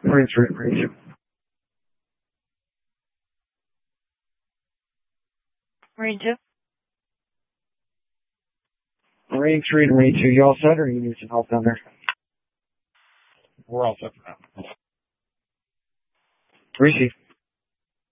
Marine 3, Marine 2. Marine 2. Marine 3 to Marine 2, you all set or you need some help down there? We're all set for now. Receive.